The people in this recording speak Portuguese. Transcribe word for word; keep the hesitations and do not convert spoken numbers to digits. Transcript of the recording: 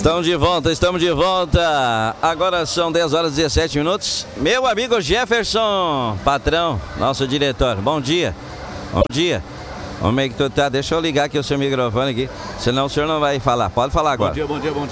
Estamos de volta, estamos de volta. Agora são dez horas e dezessete minutos. Meu amigo Jefferson, patrão, nosso diretor, bom dia. Bom dia. Como é que tu tá? Deixa eu ligar aqui o seu microfone aqui, senão o senhor não vai falar. Pode falar agora. Bom dia, bom dia, bom dia.